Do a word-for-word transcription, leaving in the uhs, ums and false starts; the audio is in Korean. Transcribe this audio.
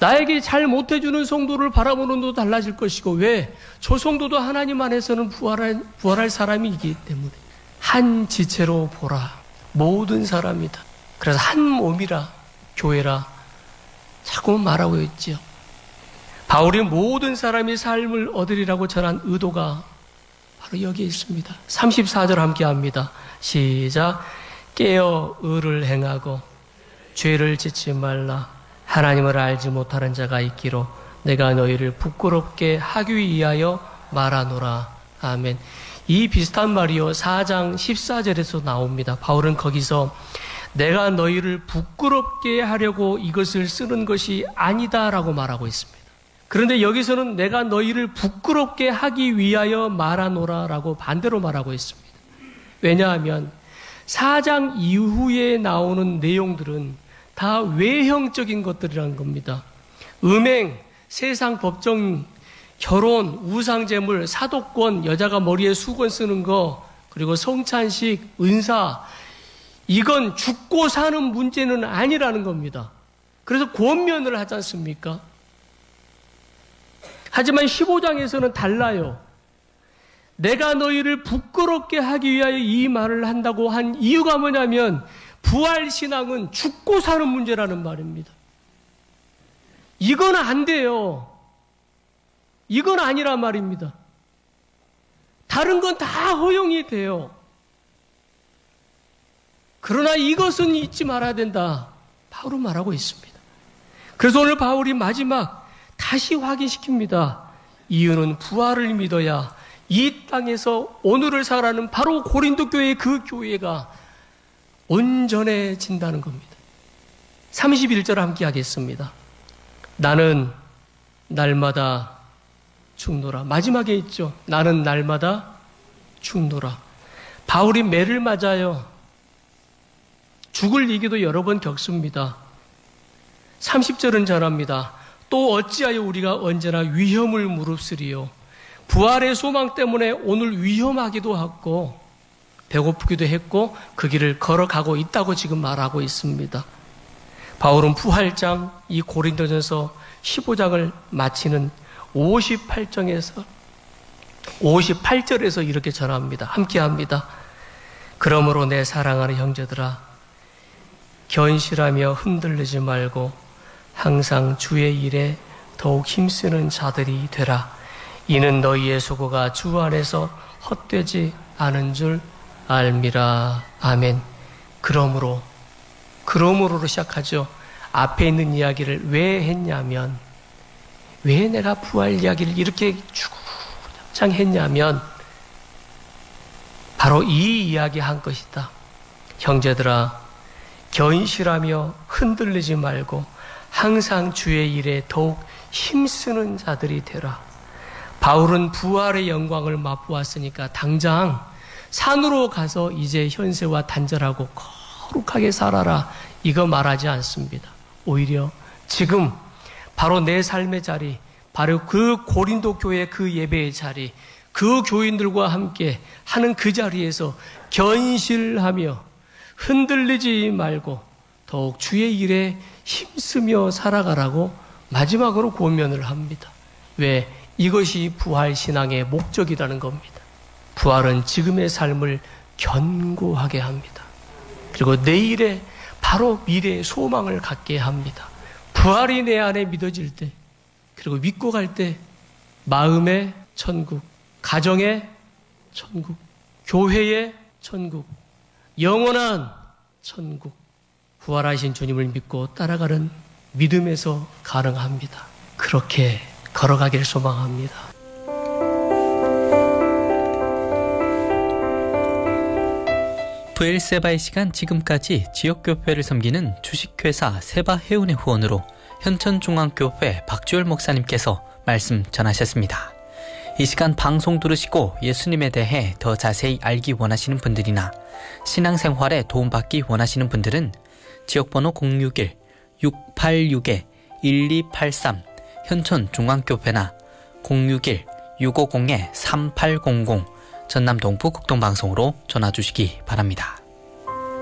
나에게 잘 못해주는 성도를 바라보는 눈도 달라질 것이고, 왜? 저 성도도 하나님 안에서는 부활할, 부활할 사람이기 때문에. 한 지체로 보라. 모든 사람이다. 그래서 한 몸이라, 교회라 자꾸 말하고 있지요. 바울이 모든 사람이 삶을 얻으리라고 전한 의도가 바로 여기에 있습니다. 삼십사 절 함께 합니다. 시작. 깨어 의를 행하고 죄를 짓지 말라. 하나님을 알지 못하는 자가 있기로 내가 너희를 부끄럽게 하기 위하여 말하노라. 아멘. 이 비슷한 말이요 사 장 십사 절에서 나옵니다. 바울은 거기서 내가 너희를 부끄럽게 하려고 이것을 쓰는 것이 아니다라고 말하고 있습니다. 그런데 여기서는 내가 너희를 부끄럽게 하기 위하여 말하노라라고 반대로 말하고 있습니다. 왜냐하면 사 장 이후에 나오는 내용들은 다 외형적인 것들이라는 겁니다. 음행, 세상 법정, 결혼, 우상제물, 사도권, 여자가 머리에 수건 쓰는 거, 그리고 성찬식, 은사, 이건 죽고 사는 문제는 아니라는 겁니다. 그래서 권면을 하지 않습니까? 하지만 십오 장에서는 달라요. 내가 너희를 부끄럽게 하기 위하여 이 말을 한다고 한 이유가 뭐냐면 부활신앙은 죽고 사는 문제라는 말입니다. 이건 안 돼요. 이건 아니란 말입니다. 다른 건 다 허용이 돼요. 그러나 이것은 잊지 말아야 된다. 바울은 말하고 있습니다. 그래서 오늘 바울이 마지막 다시 확인시킵니다. 이유는 부활을 믿어야 이 땅에서 오늘을 살아가는 바로 고린도 교회의 그 교회가 온전해진다는 겁니다. 삼십일 절 함께 하겠습니다. 나는 날마다 죽노라. 마지막에 있죠. 나는 날마다 죽노라. 바울이 매를 맞아요. 죽을 얘기도 여러 번 겪습니다. 삼십 절은 전합니다. 또 어찌하여 우리가 언제나 위험을 무릅쓰리요. 부활의 소망 때문에 오늘 위험하기도 하고 배고프기도 했고 그 길을 걸어가고 있다고 지금 말하고 있습니다. 바울은 부활장 이 고린도전서 십오 장을 마치는 오십팔 장에서 오십팔 절에서 이렇게 전합니다. 함께 합니다. 그러므로 내 사랑하는 형제들아 견실하며 흔들리지 말고 항상 주의 일에 더욱 힘쓰는 자들이 되라. 이는 너희의 수고가 주 안에서 헛되지 않은 줄 알미라. 아멘. 그러므로 그러므로로 시작하죠. 앞에 있는 이야기를 왜 했냐면 왜 내가 부활 이야기를 이렇게 주구장창 했냐면 바로 이 이야기 한 것이다. 형제들아 견실하며 흔들리지 말고 항상 주의 일에 더욱 힘쓰는 자들이 되라. 바울은 부활의 영광을 맛보았으니까 당장 산으로 가서 이제 현세와 단절하고 거룩하게 살아라 이거 말하지 않습니다. 오히려 지금 바로 내 삶의 자리, 바로 그 고린도 교회 그 예배의 자리, 그 교인들과 함께 하는 그 자리에서 견실하며 흔들리지 말고 더욱 주의 일에 힘쓰며 살아가라고 마지막으로 권면을 합니다. 왜? 이것이 부활신앙의 목적이라는 겁니다. 부활은 지금의 삶을 견고하게 합니다. 그리고 내일의 바로 미래의 소망을 갖게 합니다. 부활이 내 안에 믿어질 때, 그리고 믿고 갈 때 마음의 천국, 가정의 천국, 교회의 천국, 영원한 천국, 부활하신 주님을 믿고 따라가는 믿음에서 가능합니다. 그렇게 걸어가기를 소망합니다. 부엘세바의 시간 지금까지 지역교회를 섬기는 주식회사 세바해운의 후원으로 현천중앙교회 박주열 목사님께서 말씀 전하셨습니다. 이 시간 방송 들으시고 예수님에 대해 더 자세히 알기 원하시는 분들이나 신앙생활에 도움받기 원하시는 분들은 지역번호 공육일 육팔육 일이팔삼 현천중앙교회나 공육일 육오공 삼팔공공 전남 동부 국동방송으로 전화주시기 바랍니다.